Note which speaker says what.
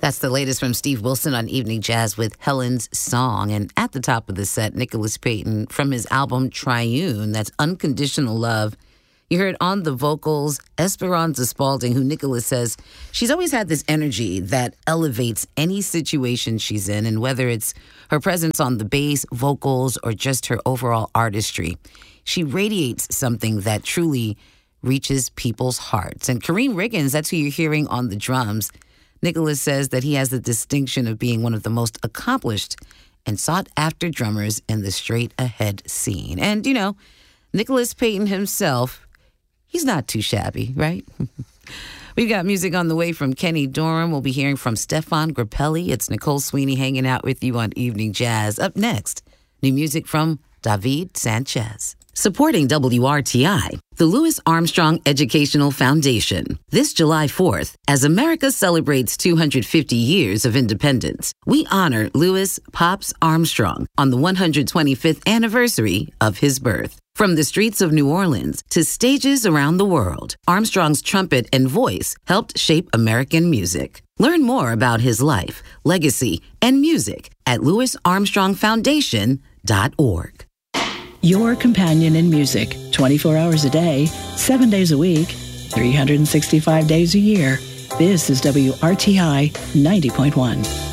Speaker 1: That's the latest from Steve Wilson on Evening Jazz with Helen's Song. And at the top of the set, Nicholas Payton from his album Triune, that's Unconditional Love. You heard on the vocals Esperanza Spalding, who Nicholas says she's always had this energy that elevates any situation she's in, and whether it's her presence on the bass, vocals, or just her overall artistry, she radiates something that truly reaches people's hearts. And Kareem Riggins, that's who you're hearing on the drums. Nicholas says that he has the distinction of being one of the most accomplished and sought-after drummers in the straight-ahead scene. And, you know, Nicholas Payton himself, he's not too shabby, right? We've got music on the way from Kenny Dorham. We'll be hearing from Stefan Grappelli. It's Nicole Sweeney hanging out with you on Evening Jazz. Up next, new music from David Sanchez. Supporting WRTI, the Louis Armstrong Educational Foundation. This July 4th, as America celebrates 250 years of independence, we honor Louis Pops Armstrong on the 125th anniversary of his birth. From the streets of New Orleans to stages around the world, Armstrong's trumpet and voice helped shape American music. Learn more about his life, legacy, and music at louisarmstrongfoundation.org.
Speaker 2: Your companion in music, 24 hours a day, 7 days a week, 365 days a year. This is WRTI 90.1.